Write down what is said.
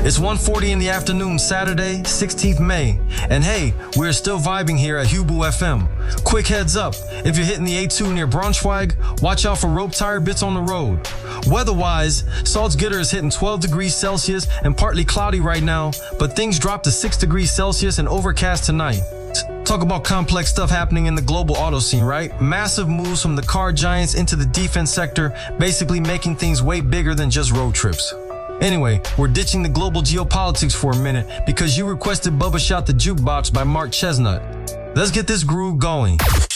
It's 1:40 in the afternoon, Saturday, 16th May. And hey, we're still vibing here at Hubu FM. Quick heads up, if you're hitting the A2 near Braunschweig, watch out for rope tire bits on the road. Weather-wise, Salzgitter is hitting 12 degrees Celsius and partly cloudy right now, but things drop to 6 degrees Celsius and overcast tonight. Talk about complex stuff happening in the global auto scene, right? Massive moves from the car giants into the defense sector, basically making things way bigger than just road trips. Anyway, we're ditching the global geopolitics for a minute because you requested Bubba Shot the Jukebox by Mark Chestnut. Let's get this groove going.